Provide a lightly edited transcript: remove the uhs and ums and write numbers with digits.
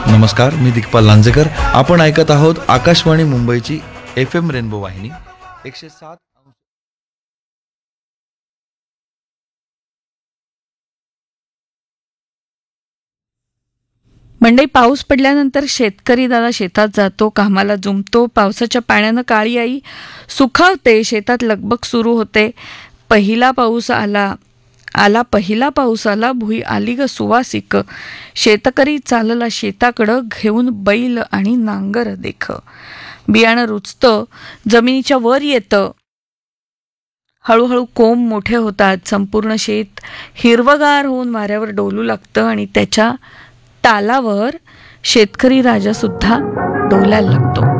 नमस्कार, मी दिग्पाल लांजेकर. आपण ऐकत आहोत आकाशवाणी मुंबईची FM रेनबो वाहिनी 107. मंडई पाऊस पडल्यानंतर शेतकरी दादा शेतात जातो, कामाला जुंपतो. पावसाच्या पाण्यानं काळी आई सुखावते, शेतात लगबग सुरू होते. पहिला पाऊस आला आला पहिला पाऊस आला, भुई आली ग सुवासिक. शेतकरी चालला शेताकडं, घेऊन बैल आणि नांगर देख. बियाणं रुजतं, जमिनीच्या वर येतं. हळूहळू कोंब मोठे होतात. संपूर्ण शेत हिरवगार होऊन वाऱ्यावर डोलू लागतं आणि त्याच्या तालावर शेतकरी राजा सुद्धा डोलायला लागतो.